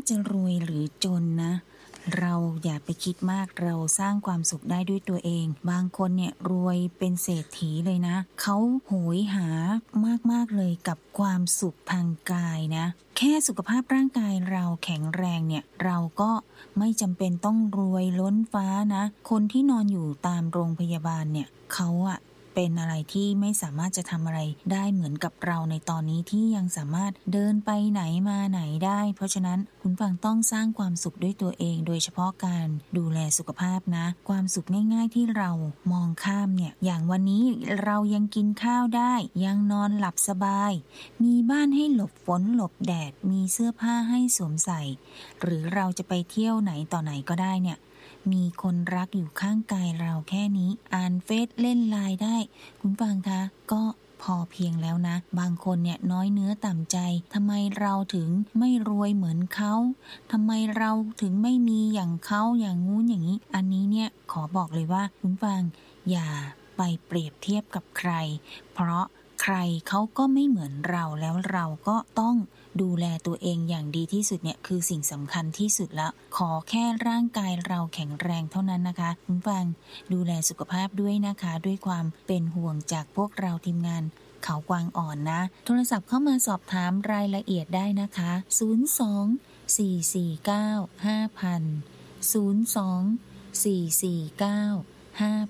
จะรวยหรือจนนะเราอย่าไปคิดมากเราสร้างความสุขได้ด้วยตัวเองบางคนเนี่ยรวยเป็นเศรษฐีเลยนะเขาโหยหามากๆเลยกับความสุขทางกายนะแค่สุขภาพร่างกายเราแข็งแรงเนี่ยเราก็ไม่จำเป็นต้องรวยล้นฟ้านะคนที่นอนอยู่ตามโรงพยาบาลเนี่ยเขาเป็นอะไรที่ไม่สามารถจะทำอะไรได้เหมือนกับเราในตอนนี้ที่ยังสามารถเดินไปไหนมาไหนได้เพราะฉะนั้นคุณฟังต้องสร้างความสุขด้วยตัวเองโดยเฉพาะการดูแลสุขภาพนะความสุขง่ายๆที่เรามองข้ามเนี่ยอย่างวันนี้เรายังกินข้าวได้ยังนอนหลับสบายมีบ้านให้หลบฝนหลบแดดมีเสื้อผ้าให้สวมใส่หรือเราจะไปเที่ยวไหนต่อไหนก็ได้เนี่ยมีคนรักอยู่ข้างกายเราแค่นี้อ่านเฟซเล่นไลน์ได้คุณฟังคะก็พอเพียงแล้วนะบางคนเนี่ยน้อยเนื้อต่ำใจทำไมเราถึงไม่รวยเหมือนเขาทำไมเราถึงไม่มีอย่างเขาอย่างงู้นอย่างนี้อันนี้เนี่ยขอบอกเลยว่าคุณฟังอย่าไปเปรียบเทียบกับใครเพราะใครเขาก็ไม่เหมือนเราแล้วเราก็ต้องดูแลตัวเองอย่างดีที่สุดเนี่ยคือสิ่งสำคัญที่สุดแล้วขอแค่ร่างกายเราแข็งแรงเท่านั้นนะคะคุณฟังดูแลสุขภาพด้วยนะคะด้วยความเป็นห่วงจากพวกเราทีมงานเขากวางอ่อนนะโทรศัพท์เข้ามาสอบถามรายละเอียดได้นะคะ02 449 5000 02 449 5000